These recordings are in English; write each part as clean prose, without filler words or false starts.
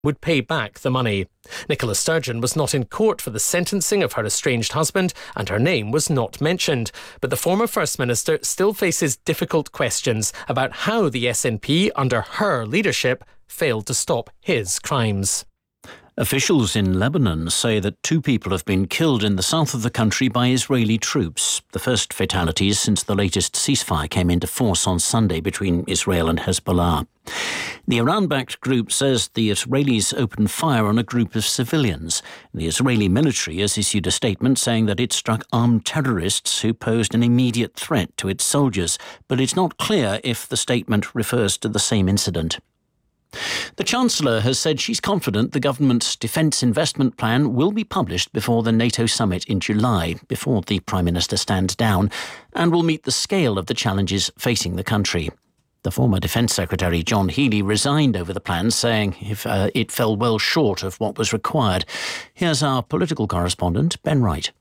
would pay back the money. Nicola Sturgeon was not in court for the sentencing of her estranged husband, and her name was not mentioned. But the former First Minister still faces difficult questions about how the SNP, under her leadership, failed to stop his crimes. Officials in Lebanon say that 2 people have been killed in the south of the country by Israeli troops, the first fatalities since the latest ceasefire came into force on Sunday between Israel and Hezbollah. The Iran-backed group says the Israelis opened fire on a group of civilians. The Israeli military has issued a statement saying that it struck armed terrorists who posed an immediate threat to its soldiers, but it's not clear if the statement refers to the same incident. The Chancellor has said she's confident the government's defence investment plan will be published before the NATO summit in July, before the Prime Minister stands down, and will meet the scale of the challenges facing the country. The former Defence Secretary John Healey resigned over the plan, saying it fell well short of what was required. Here's our political correspondent, Ben Wright.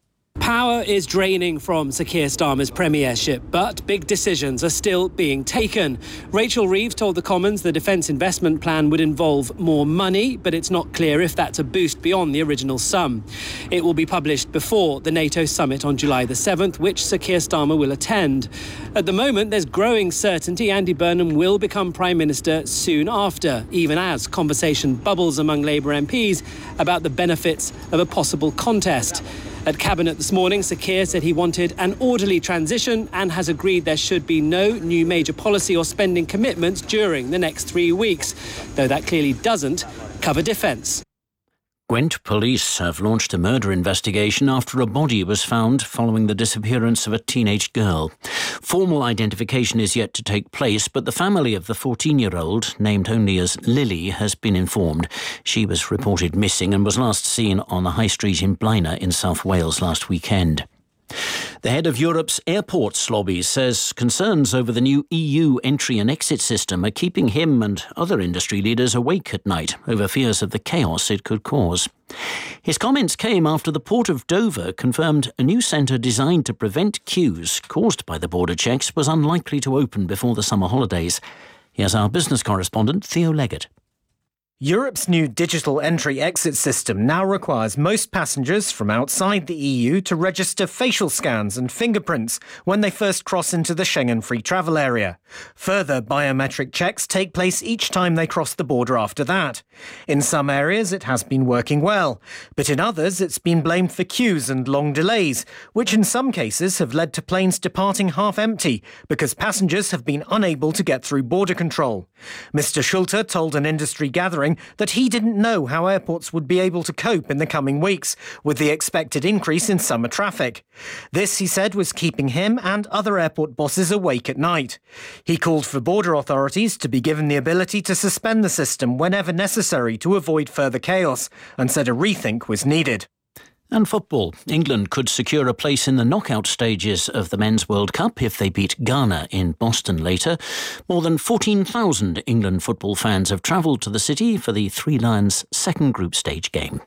Power is draining from Sir Keir Starmer's premiership, but big decisions are still being taken. Rachel Reeves told the Commons the defence investment plan would involve more money, but it's not clear if that's a boost beyond the original sum. It will be published before the NATO summit on July the 7th, which Sir Keir Starmer will attend. At the moment, there's growing certainty Andy Burnham will become Prime Minister soon after, even as conversation bubbles among Labour MPs about the benefits of a possible contest. At Cabinet this morning, Sir Keir said he wanted an orderly transition and has agreed there should be no new major policy or spending commitments during the next 3 weeks, though that clearly doesn't cover defence. Gwent police have launched a murder investigation after a body was found following the disappearance of a teenage girl. Formal identification is yet to take place, but the family of the 14-year-old, named only as Lily, has been informed. She was reported missing and was last seen on the High Street in Blaenau in South Wales last weekend. The head of Europe's airports lobby says concerns over the new EU entry and exit system are keeping him and other industry leaders awake at night over fears of the chaos it could cause. His comments came after the Port of Dover confirmed a new centre designed to prevent queues caused by the border checks was unlikely to open before the summer holidays. Here's our business correspondent, Theo Leggett. Europe's new digital entry-exit system now requires most passengers from outside the EU to register facial scans and fingerprints when they first cross into the Schengen-free travel area. Further biometric checks take place each time they cross the border after that. In some areas it has been working well, but in others it's been blamed for queues and long delays, which in some cases have led to planes departing half empty because passengers have been unable to get through border control. Mr. Schulte told an industry gathering that he didn't know how airports would be able to cope in the coming weeks with the expected increase in summer traffic. This, he said, was keeping him and other airport bosses awake at night. He called for border authorities to be given the ability to suspend the system whenever necessary to avoid further chaos, and said a rethink was needed. And football. England could secure a place in the knockout stages of the Men's World Cup if they beat Ghana in Boston later. More than 14,000 England football fans have travelled to the city for the Three Lions' second group stage game.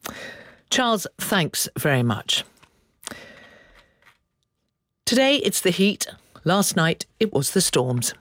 Charles, thanks very much. Today it's the heat. Last night it was the storms.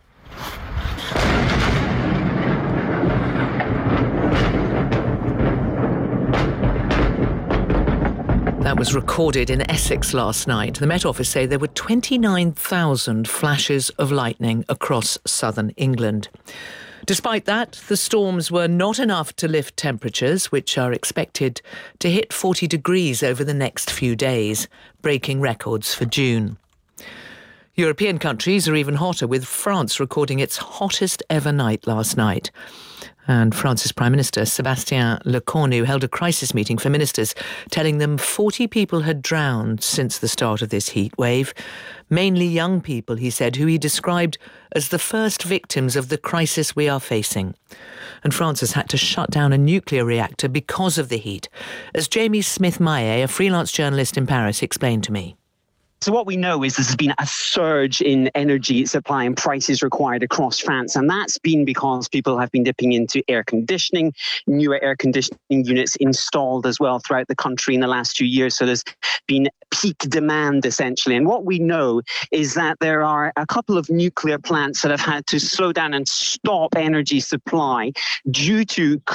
That was recorded in Essex last night. The Met Office say there were 29,000 flashes of lightning across southern England. Despite that, the storms were not enough to lift temperatures, which are expected to hit 40 degrees over the next few days, breaking records for June. European countries are even hotter, with France recording its hottest ever night last night. And France's Prime Minister, Sébastien Lecornu, held a crisis meeting for ministers, telling them 40 people had drowned since the start of this heat wave. Mainly young people, he said, who he described as the first victims of the crisis we are facing. And France has had to shut down a nuclear reactor because of the heat, as Jamie Smith-Maillet, a freelance journalist in Paris, explained to me. So what we know is there's been a surge in energy supply and prices required across France. And that's been because people have been dipping into air conditioning, newer air conditioning units installed as well throughout the country in the last 2 years. So there's been peak demand, essentially. And what we know is that there are a couple of nuclear plants that have had to slow down and stop energy supply due to